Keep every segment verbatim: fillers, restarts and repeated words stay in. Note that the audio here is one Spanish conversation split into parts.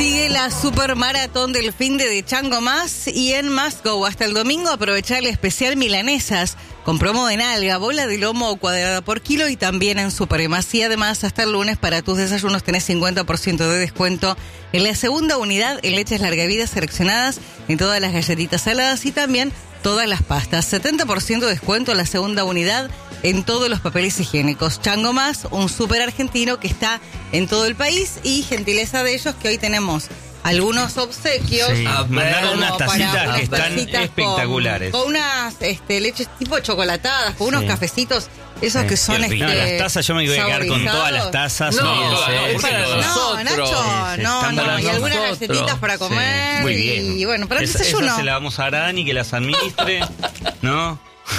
Sigue la supermaratón del fin de, de Chango Más y en Must Go. Hasta el domingo aprovechar el especial milanesas con promo de nalga, bola de lomo cuadrada por kilo y también en Supremas. Y además hasta el lunes para tus desayunos tenés cincuenta por ciento de descuento en la segunda unidad en leches larga vida seleccionadas, en todas las galletitas saladas y también todas las pastas. setenta por ciento de descuento en la segunda unidad en todos los papeles higiénicos. Chango Más, un súper argentino que está en todo el país y gentileza de ellos que hoy tenemos algunos obsequios. Sí. Ah, mandaron unas tacitas unas que están tacitas espectaculares. Con, con unas este, leches tipo chocolatadas, con Sí. unos cafecitos, esos Sí, que son este, no, las tazas yo me voy a quedar con todas las tazas. No, olvídense. no, Es para que- nosotros. No, Nacho, Sí, no, están no, volando y algunas nosotros. galletitas para comer. Sí, muy bien. Y bueno, para el Esa- desayuno. esas se la vamos a dar a Dani que las administre, ¿no?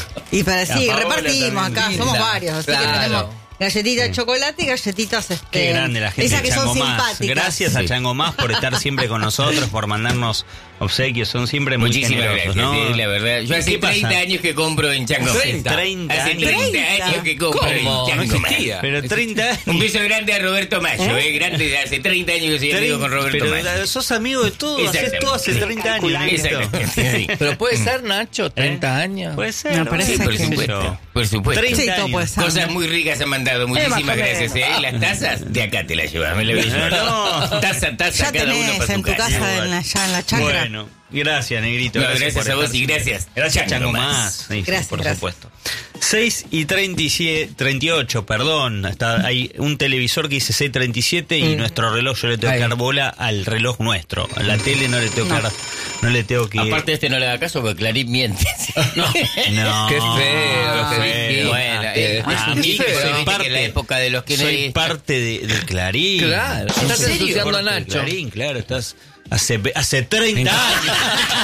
Y para sí, A Paola repartimos también, acá, linda. somos varios, así Claro. que tenemos galletitas de Sí. chocolate y galletitas este, Qué grande la gente esas de que son Chango Más. simpáticas. Gracias a Chango Más por estar siempre con nosotros, por mandarnos obsequios. Son siempre muy Muchísimas generosos, gracias, ¿no? sí, la verdad. Yo hace ¿Qué pasa? treinta años que compro en Chango treinta, Más. treinta Hace años. treinta años que compro en ¿Cómo? Chango No Más. existía. Pero treinta años. Un beso grande a Roberto Mayo, ¿eh? Grande, hace treinta años que soy amigo con Roberto Pero Mayo. sos amigo de todo, haces todo hace treinta años. Exactamente, sí. Pero puede ser, Nacho, treinta años. Puede ser. Me parece Sí, por que- supuesto. Por supuesto. treinta Sí, todo años. puede ser. Cosas muy ricas han mandado. Muchísimas más o gracias, ¿eh? Y las tazas, de acá te las llevas. Me la voy a llevar. No. Taza, taza, Ya cada uno tenés para en su tu casa, casa. en la, ya en la chacra. Bueno, gracias, Negrito. No, gracias por a vos estar y siempre. gracias, Gracias, Chango Chango Más. Más. Sí, sí, Gracias, por gracias. supuesto. seis y treinta y siete, treinta y ocho, perdón. Está, hay un televisor que dice seis treinta y siete y Mm. nuestro reloj yo le tengo que Ahí. dar bola al reloj nuestro. A la tele no le tengo que dar, no le tengo que... Aparte este no le da caso porque Clarín miente. no. No. Qué feo, qué qué feo. Bueno, eh, Ah, a mí qué que feo. soy Soy viste que en la época de los que soy parte de, de Clarín. Claro, ¿En estás serio? ensuciando a Parte de Nacho. Clarín, claro, estás hace, hace treinta años.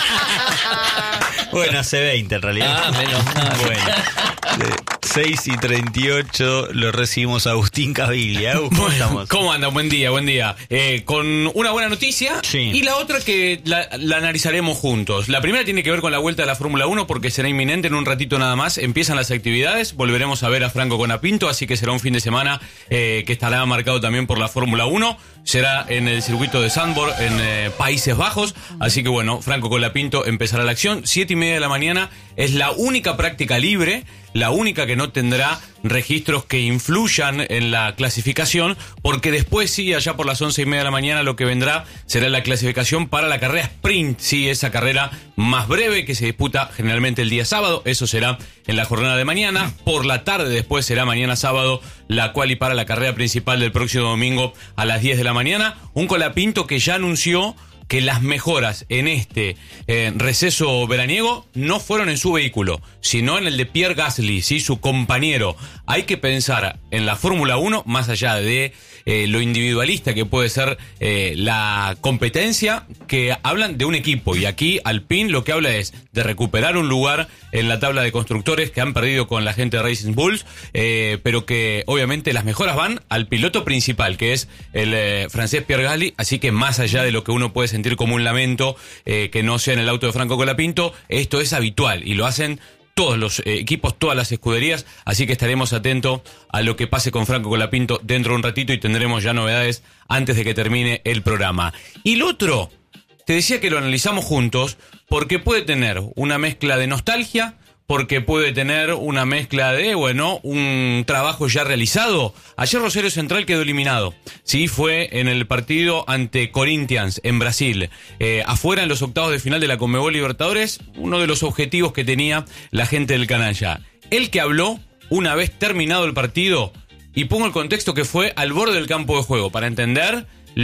Bueno, hace veinte en realidad. Ah, menos mal. Bueno, seis y treinta y ocho lo recibimos a Agustín Caviglia. Agus, ¿cómo estamos? ¿Cómo andan? Buen día, buen día. Eh, con una buena noticia Sí. y la otra que la, la analizaremos juntos. La primera tiene que ver con la vuelta de la Fórmula uno porque será inminente en un ratito nada más. Empiezan las actividades, volveremos a ver a Franco Colapinto, así que será un fin de semana eh, que estará marcado también por la Fórmula uno. Será en el circuito de Zandvoort, en eh, Países Bajos. Así que bueno, Franco Colapinto empezará la acción. Siete y media de la mañana es la única práctica libre, la única que no tendrá registros que influyan en la clasificación, porque después sí, allá por las once y media de la mañana lo que vendrá será la clasificación para la carrera sprint, sí, esa carrera más breve que se disputa generalmente el día sábado, eso será en la jornada de mañana. Por la tarde después será mañana sábado la quali para la carrera principal del próximo domingo a las diez de la mañana. Un Colapinto que ya anunció que las mejoras en este eh, receso veraniego no fueron en su vehículo, sino en el de Pierre Gasly, ¿sí? Su compañero. Hay que pensar en la Fórmula uno, más allá de eh, lo individualista que puede ser eh, la competencia, que hablan de un equipo. Y aquí Alpine lo que habla es de recuperar un lugar en la tabla de constructores que han perdido con la gente de Racing Bulls, eh, pero que obviamente las mejoras van al piloto principal, que es el eh, francés Pierre Gasly. Así que más allá de lo que uno puede sentir como un lamento eh, que no sea en el auto de Franco Colapinto, esto es habitual y lo hacen todos los eh, equipos, todas las escuderías, así que estaremos atentos a lo que pase con Franco Colapinto dentro de un ratito y tendremos ya novedades antes de que termine el programa. Y lo otro, te decía que lo analizamos juntos porque puede tener una mezcla de nostalgia, porque puede tener una mezcla de, bueno, un trabajo ya realizado. Ayer Rosario Central quedó eliminado. Sí, fue en el partido ante Corinthians en Brasil. Eh, afuera en los octavos de final de la Conmebol Libertadores, uno de los objetivos que tenía la gente del canalla. El que habló una vez terminado el partido, y pongo el contexto que fue al borde del campo de juego, para entender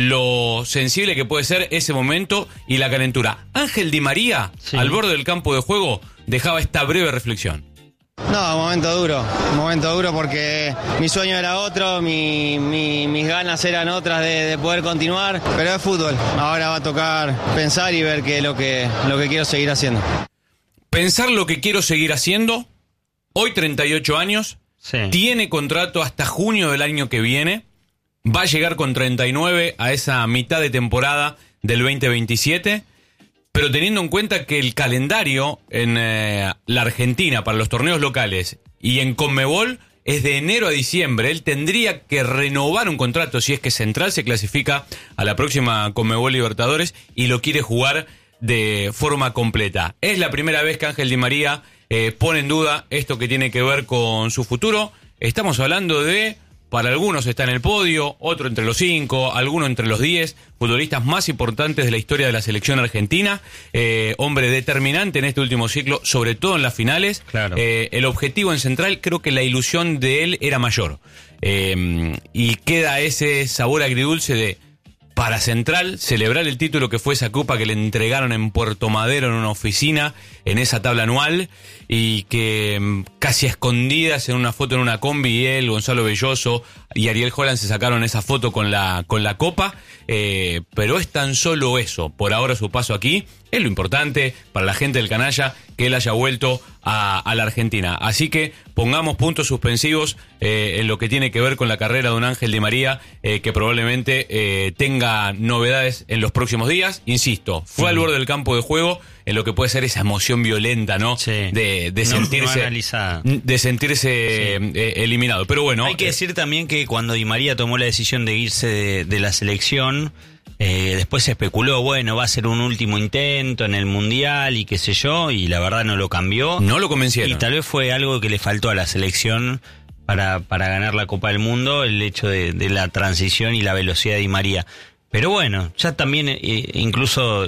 lo sensible que puede ser ese momento y la calentura. Ángel Di María, Sí. al borde del campo de juego, dejaba esta breve reflexión. No, momento duro, momento duro porque mi sueño era otro, mi, mi- mis ganas eran otras de, de poder continuar, pero es fútbol, ahora va a tocar pensar y ver qué es lo que, lo que quiero seguir haciendo. Pensar lo que quiero seguir haciendo, hoy treinta y ocho años, Sí. tiene contrato hasta junio del año que viene, va a llegar con treinta y nueve a esa mitad de temporada del veinte veintisiete, pero teniendo en cuenta que el calendario en eh, la Argentina para los torneos locales y en Conmebol es de enero a diciembre. Él tendría que renovar un contrato si es que Central se clasifica a la próxima Conmebol Libertadores y lo quiere jugar de forma completa. Es la primera vez que Ángel Di María eh, pone en duda esto que tiene que ver con su futuro. Estamos hablando de, para algunos está en el podio, otro entre los cinco, alguno entre los diez futbolistas más importantes de la historia de la selección argentina. Eh, hombre determinante en este último ciclo, sobre todo en las finales. Claro. Eh, el objetivo en Central, creo que la ilusión de él era mayor. Eh, y queda ese sabor agridulce de, para Central, celebrar el título que fue esa copa que le entregaron en Puerto Madero en una oficina, en esa tabla anual, y que mm, casi a escondidas en una foto en una combi, él, Gonzalo Belloso y Ariel Holland se sacaron esa foto con la, con la copa, eh, pero es tan solo eso, por ahora su paso aquí, es lo importante para la gente del canalla que él haya vuelto a, a la Argentina. Así que pongamos puntos suspensivos eh, en lo que tiene que ver con la carrera de un Ángel Di María, eh, que probablemente eh, tenga novedades en los próximos días. Insisto, fue al borde del campo de juego en lo que puede ser esa emoción violenta, ¿no? Sí. De, de No, sentirse, no analizada. de sentirse Sí. eh, eliminado. Pero bueno, Hay que eh, decir también que cuando Di María tomó la decisión de irse de, de la selección, eh, después se especuló, bueno, va a ser un último intento en el Mundial y qué sé yo, y la verdad no lo cambió. no lo convencieron. Y tal vez fue algo que le faltó a la selección para, para ganar la Copa del Mundo, el hecho de, de la transición y la velocidad de Di María. Pero bueno, ya también eh, incluso, eh,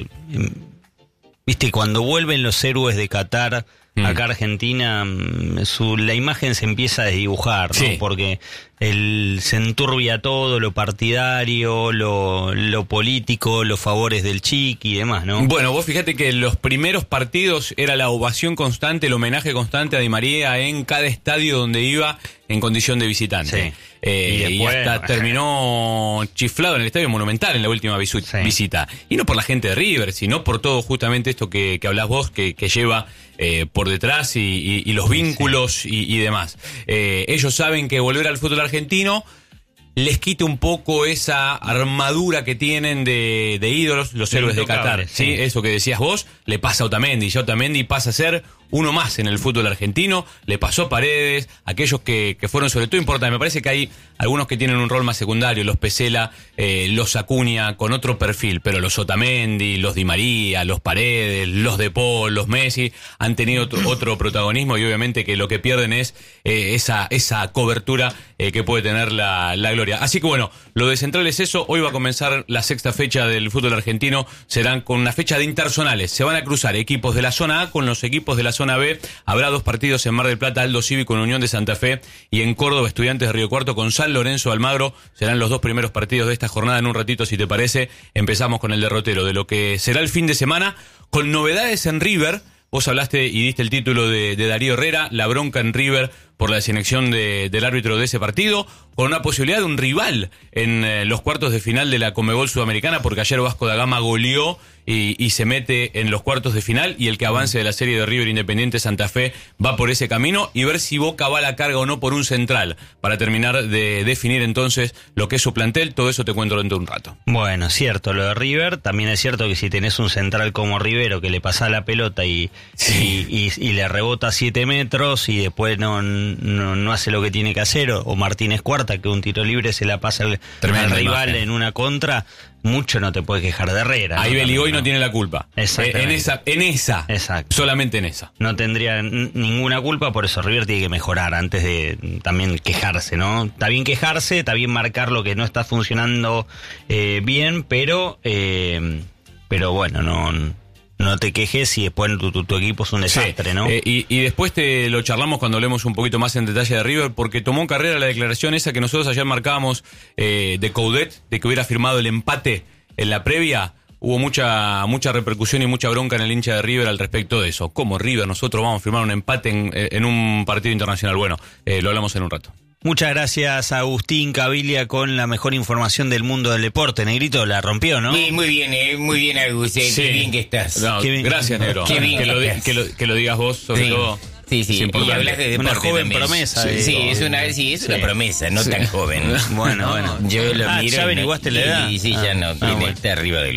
viste, cuando vuelven los héroes de Qatar Mm. acá a Argentina, mm, su, la imagen se empieza a desdibujar, ¿no? Sí. Porque el, se enturbia todo, lo partidario, lo, lo político, los favores del chiqui y demás, ¿no? Bueno, vos fíjate que los primeros partidos era la ovación constante, el homenaje constante a Di María en cada estadio donde iba en condición de visitante. Sí. Eh, Y y, después, hasta bueno. terminó chiflado en el Estadio Monumental en la última visu- Sí. visita. Y no por la gente de River, sino por todo justamente esto que, que hablás vos, que, que lleva eh, por detrás y, y- y los vínculos y, y demás. Eh, ellos saben que volver al fútbol argentino les quita un poco esa armadura que tienen de, de ídolos, los De héroes de intocables, Qatar. ¿Sí? sí. Eso que decías vos, le pasa a Otamendi. Ya Otamendi pasa a ser uno más en el fútbol argentino. Le pasó a Paredes, aquellos que, que fueron sobre todo importantes. Me parece que hay algunos que tienen un rol más secundario, los Pesela, eh, los Acuña, con otro perfil. Pero los Otamendi, los Di María, los Paredes, los De Paul, los Messi, han tenido otro, otro protagonismo y obviamente que lo que pierden es eh, esa, esa cobertura eh, que puede tener la, la gloria. Así que bueno, lo de Central es eso. Hoy va a comenzar la sexta fecha del fútbol argentino. Serán con una fecha de interzonales. Se van a cruzar equipos de la zona A con los equipos de la zona B. Habrá dos partidos en Mar del Plata, Aldo Cívico en Unión de Santa Fe, y en Córdoba, Estudiantes de Río Cuarto con San Lorenzo Almagro. Serán los dos primeros partidos de esta jornada. En un ratito, si te parece, empezamos con el derrotero de lo que será el fin de semana, con novedades en River. Vos hablaste y diste el título de, de Darío Herrera, la bronca en River por la designación de, del árbitro de ese partido, con una posibilidad de un rival en eh, los cuartos de final de la Conmebol Sudamericana, porque ayer Vasco da Gama goleó y, y se mete en los cuartos de final, y el que avance de la serie de River Independiente Santa Fe va por ese camino, y ver si Boca va a la carga o no por un central, para terminar de definir entonces lo que es su plantel. Todo eso te cuento dentro de un rato. Bueno, cierto, lo de River. También es cierto que si tenés un central como Rivero que le pasa la pelota y, Sí. y, y- y le rebota siete metros y después no, no, no hace lo que tiene que hacer, o, o Martínez Cuarta, que un tiro libre se la pasa al, Tremenda al rival imagen. en una contra, mucho no te puedes quejar de Herrera. Ahí ¿no? Beligoy También, no tiene la culpa. Exactamente. Eh, En esa, en esa. Exacto. Solamente en esa. No tendría n- ninguna culpa, por eso River tiene que mejorar antes de mm, también quejarse, ¿no? Está bien quejarse, está bien marcar lo que no está funcionando eh, bien, pero eh, pero bueno, no, no te quejes y después tu, tu, tu equipo es un desastre, Sí. ¿no? Eh, y, y después te lo charlamos cuando hablemos un poquito más en detalle de River, porque tomó en carrera la declaración esa que nosotros ayer marcábamos eh, de Coudet, de que hubiera firmado el empate en la previa. Hubo mucha mucha repercusión y mucha bronca en el hincha de River al respecto de eso. ¿Cómo River? Nosotros vamos a firmar un empate en, en un partido internacional. Bueno, eh, lo hablamos en un rato. Muchas gracias a Agustín Cabilia con la mejor información del mundo del deporte. Negrito, la rompió, ¿no? Sí, muy bien, eh, muy bien, Agus, eh, Sí. qué bien que estás. No, Qué bien. gracias, Negro. Qué bien que, lo, di- estás. que, lo, que lo digas vos, sobre Sí. todo. Sí, sí, Es y importante. hablas de Una deporte joven también. promesa, Sí, digo. sí, es una, sí, es una Sí. promesa, no tan joven. Bueno, bueno. Yo lo Ah, miro. ¿ya y no- averiguaste la sí, edad? Sí, sí, Ah, ya no, ah, tiene, bueno. está arriba de los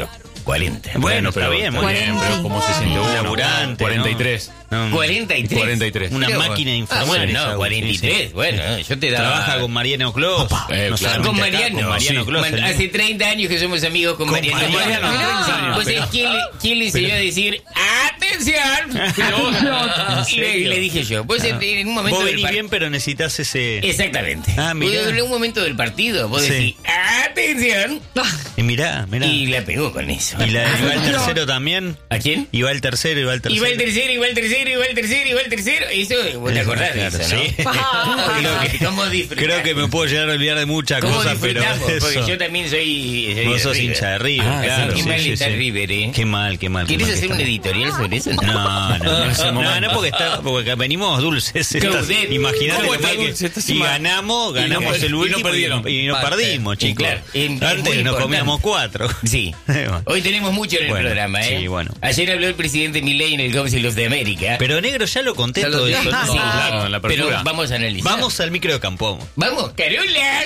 cuarenta. Bueno, pero bien, muy bien. Pero ¿cómo se siente uno? Laburante, cuarenta y tres. ¿no? cuarenta y tres. cuarenta y tres. Una Pero, máquina de ah, información. bueno, esa, no, cuarenta y tres. sí, sí. Bueno, yo te daba... Trabaja con Mariano Clos. Eh, No claro. solamente Con acá, Mariano. con Mariano Sí. Clos. Man- el- Hace treinta años que somos amigos con, Con Mariano. Mariano. Mariano. Ah, Pues, pero- ¿quién, le, ¿quién le enseñó a decir ¡atención! Y le, y le dije yo. Pues en, en un momento Vos del venís par- bien, pero necesitas ese... Exactamente. Ah, mirá. Pues, en un momento del partido, vos Sí. decís ¡atención! Y mirá, mirá. Y la pegó con eso. ¿Y la, iba el tercero también? ¿A quién? Iba el tercero, iba el tercero. Iba el tercero, iba el tercero, iba el tercero, iba el tercero. Eso, vos te acordás de Claro, eso, ¿no? sí. Creo que, ¿Cómo disfrutás? Creo que me puedo llegar a olvidar de muchas ¿Cómo cosas, pero disfrutamos? eso... Porque yo también soy... soy Vos de sos River. hincha de River, Ah, claro. sí, qué mal sí, está sí. River, ¿eh? Qué mal, qué mal. qué ¿Querés mal que hacer un está. editorial sobre eso? No, no, En ese no, momento. no, porque, está, porque venimos dulces. esta- Caudet. Imagínate ¿Cómo lo está mal que- dulce esta y semana? ganamos, Y no ganamos per- el y no último perdieron. y, y no Ah, perdimos, eh, chicos. claro, es- es Antes muy nos importante. comíamos cuatro. Sí. Bueno. Hoy tenemos mucho en el Bueno, programa, ¿eh? sí, bueno. Ayer habló el presidente Milei en el Council of the America. Pero negro, ya lo conté Ya lo todo dije. eso. Ah, ¿no? sí, claro, en la pero apertura. vamos a analizar. Vamos al micro de campo. Vamos, Carola.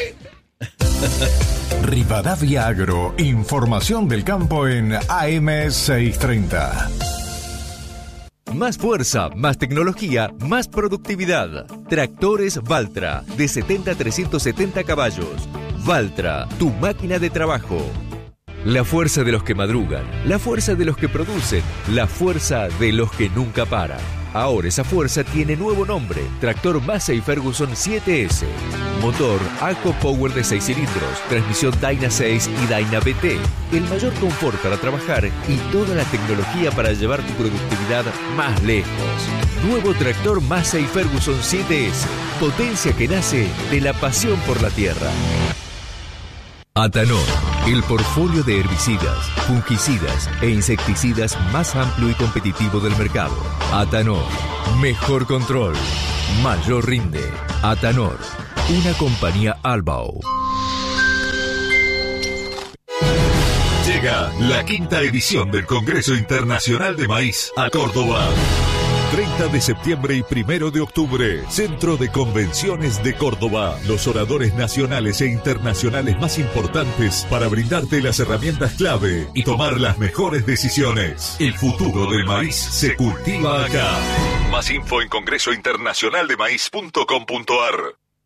Rivadavia Agro, información del campo en A M seiscientos treinta. Más fuerza, más tecnología, más productividad. Tractores Valtra, de setenta a trescientos setenta caballos. Valtra, tu máquina de trabajo. La fuerza de los que madrugan, la fuerza de los que producen, la fuerza de los que nunca paran. Ahora esa fuerza tiene nuevo nombre, Tractor Massey Ferguson siete ese. Motor ACO Power de seis cilindros, transmisión Dyna seis y Dyna B T. El mayor confort para trabajar y toda la tecnología para llevar tu productividad más lejos. Nuevo Tractor Massey Ferguson siete ese. Potencia que nace de la pasión por la tierra. Atanor, el portfolio de herbicidas, fungicidas e insecticidas más amplio y competitivo del mercado. Atanor, mejor control, mayor rinde. Atanor, una compañía Albao. Llega la quinta edición del Congreso Internacional de Maíz a Córdoba. treinta de septiembre y primero de octubre, Centro de Convenciones de Córdoba. Los oradores nacionales e internacionales más importantes para brindarte las herramientas clave y tomar las mejores decisiones. El futuro del maíz se cultiva acá. Más info en congreso internacional de maíz punto com punto a r.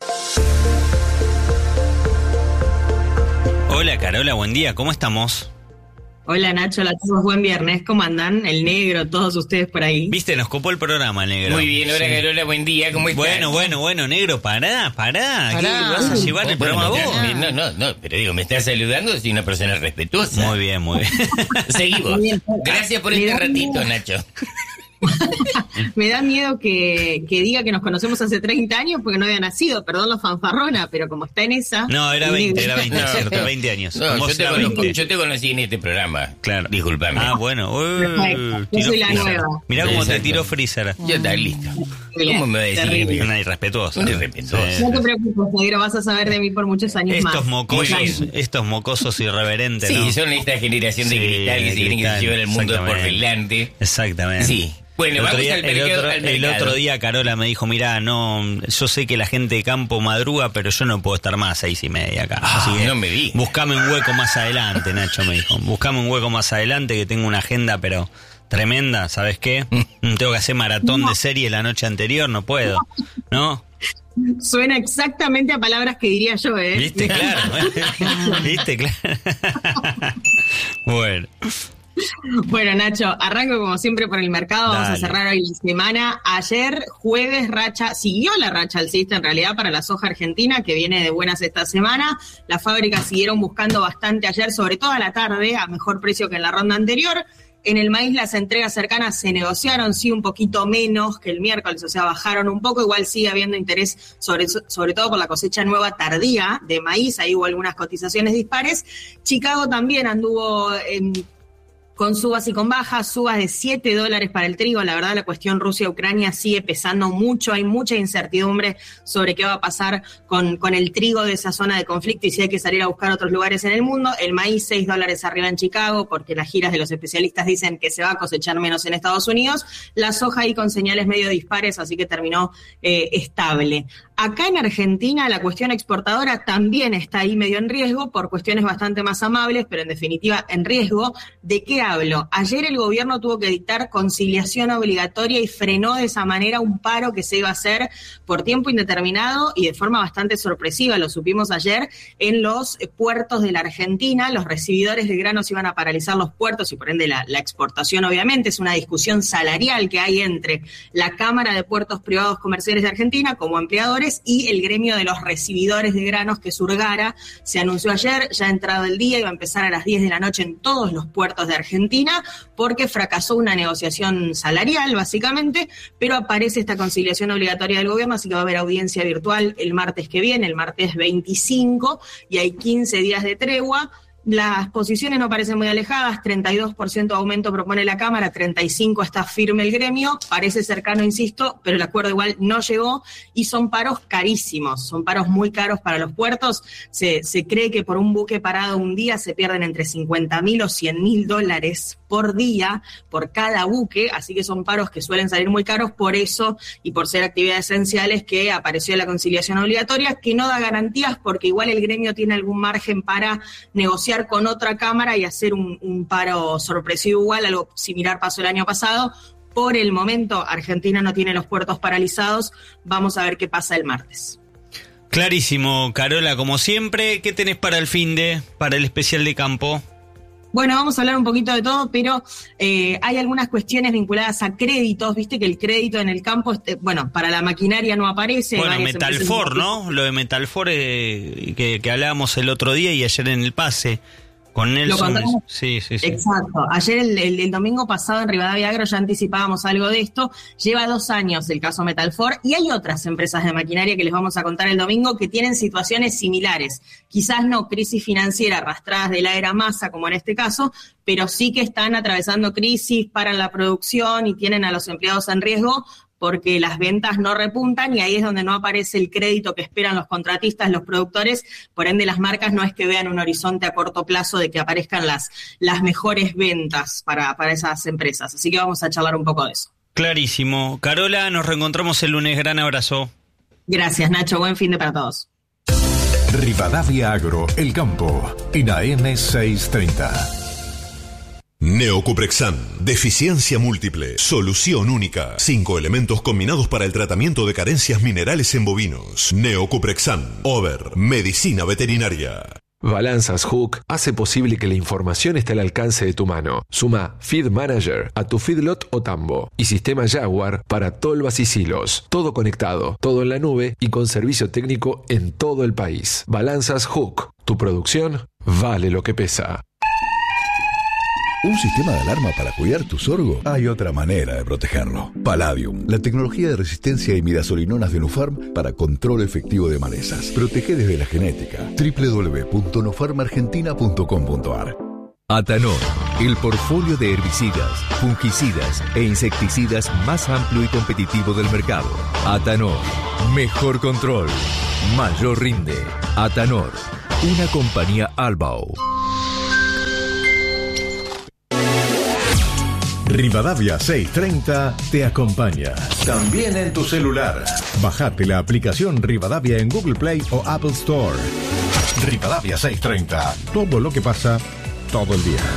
Hola Carola, buen día, ¿cómo estamos? Hola Nacho, hola chicos, buen viernes, ¿cómo andan? El negro, todos ustedes por ahí. Viste, nos copó el programa, negro. Muy bien, hola Sí. Carola, buen día, ¿cómo estás? Bueno, bueno, bueno, negro, pará, pará. ¿Qué Pará. vas a llevar Oh, el bueno, programa me vos? estás- No, no, no, pero digo, me estás saludando, soy una persona respetuosa. Muy bien, muy bien. Seguimos. Gracias por Me este da ratito, miedo. Nacho. Me da miedo que, que diga que nos conocemos hace treinta años porque no había nacido, perdón la fanfarrona, pero como está en esa... No, era veinte, era veinte, No. cierto, veinte años. No, Con yo vos te, era conozco- veinte. yo te conocí en este programa. Claro. Disculpame. Ah, bueno. Uy, Perfecto. Yo tiró soy la Freezer. nueva. Mirá cómo te Exacto. tiró Freezer. Ya está listo. Bien, ¿Cómo me va a decir? terrible. amigo? Una irrespetuosa. Una irrespetuosa. Sí. No te preocupes, negro, vas a saber de mí por muchos años más. Estos mocosos, Muy bien. estos mocosos irreverentes, Sí, ¿no? son esta generación de Sí, cristal que se quieren que se cristal, lleven el mundo por exactamente. delante. Exactamente. Sí. Bueno, el otro, vamos día, al el, mercado- otro, al el mercado. otro día Carola me dijo, mirá, no, yo sé que la gente de campo madruga, pero yo no puedo estar más a seis y media acá. Ah, Así que no me digas. buscame un hueco más adelante, Nacho me dijo. Buscame un hueco más adelante que tengo una agenda, pero tremenda, ¿sabes qué? Tengo que hacer maratón de serie la noche anterior, no puedo, ¿no? Suena exactamente a palabras que diría yo, ¿eh? ¿Viste? Claro. ¿Viste? Claro. Bueno. Bueno, Nacho, arranco como siempre por el mercado. Vamos Dale. a cerrar hoy la semana. Ayer, jueves, racha, siguió la racha alcista en realidad para la soja argentina, que viene de buenas esta semana. Las fábricas siguieron buscando bastante ayer, sobre todo a la tarde, a mejor precio que en la ronda anterior. En el maíz las entregas cercanas se negociaron, sí, un poquito menos que el miércoles, o sea, bajaron un poco. Igual sigue habiendo interés, sobre, sobre todo por la cosecha nueva tardía de maíz. Ahí hubo algunas cotizaciones dispares. Chicago también anduvo en con subas y con bajas, subas de siete dólares para el trigo. La verdad, la cuestión Rusia-Ucrania sigue pesando mucho, hay mucha incertidumbre sobre qué va a pasar con, con el trigo de esa zona de conflicto y si hay que salir a buscar otros lugares en el mundo. El maíz, seis dólares arriba en Chicago, porque las giras de los especialistas dicen que se va a cosechar menos en Estados Unidos. La soja ahí con señales medio dispares, así que terminó eh, estable. Acá en Argentina la cuestión exportadora también está ahí medio en riesgo por cuestiones bastante más amables, pero en definitiva en riesgo. ¿De qué hablo? Ayer el gobierno tuvo que dictar conciliación obligatoria y frenó de esa manera un paro que se iba a hacer por tiempo indeterminado y de forma bastante sorpresiva, lo supimos ayer, en los puertos de la Argentina. Los recibidores de granos iban a paralizar los puertos y por ende la, la exportación, obviamente. Es una discusión salarial que hay entre la Cámara de Puertos Privados Comerciales de Argentina como empleadores y el gremio de los recibidores de granos, que es Urgara. Se anunció ayer, ya entrado el día, iba a empezar a las diez de la noche en todos los puertos de Argentina, porque fracasó una negociación salarial, básicamente, pero aparece esta conciliación obligatoria del gobierno, así que va a haber audiencia virtual el martes que viene, el martes veinticinco, y hay quince días de tregua. Las posiciones no parecen muy alejadas, treinta y dos por ciento de aumento propone la Cámara, treinta y cinco por ciento está firme el gremio, parece cercano, insisto, pero el acuerdo igual no llegó y son paros carísimos, son paros muy caros para los puertos. Se, se cree que por un buque parado un día se pierden entre cincuenta mil o cien mil dólares por día, por cada buque, así que son paros que suelen salir muy caros, por eso y por ser actividades esenciales que apareció la conciliación obligatoria, que no da garantías porque igual el gremio tiene algún margen para negociar con otra cámara y hacer un, un paro sorpresivo igual, algo similar pasó el año pasado. Por el momento, Argentina no tiene los puertos paralizados, vamos a ver qué pasa el martes. Clarísimo, Carola, como siempre. ¿Qué tenés para el finde, para el especial de campo? Bueno, vamos a hablar un poquito de todo, pero eh, hay algunas cuestiones vinculadas a créditos, viste que el crédito en el campo, este, bueno, para la maquinaria no aparece. Bueno, Metalfor, ¿no? Lo de Metalfor eh, que, que hablábamos el otro día y ayer en el pase con Nelson. Sí, sí, sí. Exacto. Ayer, el, el, el domingo pasado en Rivadavia Agro ya anticipábamos algo de esto. Lleva dos años el caso Metalfor y hay otras empresas de maquinaria que les vamos a contar el domingo que tienen situaciones similares. Quizás no crisis financiera arrastradas de la era Massa, como en este caso, pero sí que están atravesando crisis, paran la producción y tienen a los empleados en riesgo porque las ventas no repuntan y ahí es donde no aparece el crédito que esperan los contratistas, los productores. Por ende, las marcas no es que vean un horizonte a corto plazo de que aparezcan las, las mejores ventas para, para esas empresas. Así que vamos a charlar un poco de eso. Clarísimo. Carola, nos reencontramos el lunes. Gran abrazo. Gracias, Nacho. Buen fin de para todos. Rivadavia Agro, el campo, en A M seiscientos treinta. Neocuprexan, deficiencia múltiple, solución única. Cinco elementos combinados para el tratamiento de carencias minerales en bovinos. Neocuprexan, Over, medicina veterinaria. Balanzas Hook hace posible que la información esté al alcance de tu mano. Suma Feed Manager a tu feedlot o tambo y sistema Jaguar para tolvas y silos. Todo conectado, todo en la nube y con servicio técnico en todo el país. Balanzas Hook, tu producción vale lo que pesa. ¿Un sistema de alarma para cuidar tu sorgo? Hay otra manera de protegerlo. Palladium, la tecnología de resistencia a imidazolinonas de Nufarm para control efectivo de malezas. Protege desde la genética. doble u doble u doble u punto nufarm argentina punto com punto a r. Atanor, el portfolio de herbicidas, fungicidas e insecticidas más amplio y competitivo del mercado. Atanor, mejor control, mayor rinde. Atanor, una compañía Albao. Rivadavia seiscientos treinta te acompaña. También en tu celular. Bajate la aplicación Rivadavia en Google Play o Apple Store. Rivadavia seiscientos treinta. Todo lo que pasa, todo el día.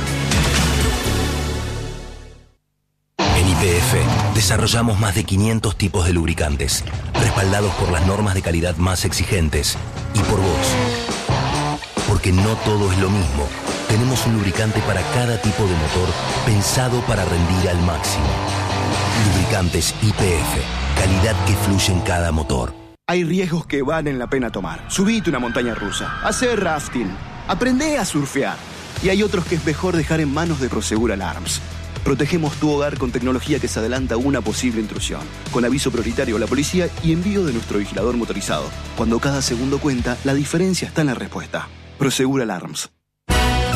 En Y P F desarrollamos más de quinientos tipos de lubricantes, respaldados por las normas de calidad más exigentes y por vos. Porque no todo es lo mismo. Tenemos un lubricante para cada tipo de motor pensado para rendir al máximo. Lubricantes Y P F, calidad que fluye en cada motor. Hay riesgos que valen la pena tomar. Subite una montaña rusa, hacer rafting, aprende a surfear. Y hay otros que es mejor dejar en manos de Prosegur Alarms. Protegemos tu hogar con tecnología que se adelanta a una posible intrusión, con aviso prioritario a la policía y envío de nuestro vigilador motorizado. Cuando cada segundo cuenta, la diferencia está en la respuesta. Prosegur Alarms.